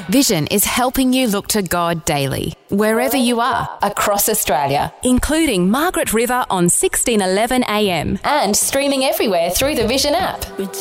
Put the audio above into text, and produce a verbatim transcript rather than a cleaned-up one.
Vision is helping you look to God daily, wherever you are, across Australia, including Margaret River on sixteen eleven A M and streaming everywhere through the Vision app.